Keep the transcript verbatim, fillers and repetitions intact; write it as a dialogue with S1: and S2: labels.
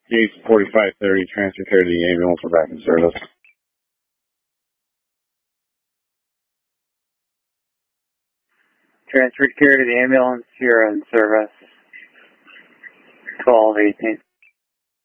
S1: Case forty-five thirty, transfer care to the ambulance. We're back in service.
S2: Transfer care to the ambulance. You're in service. twelve eighteen.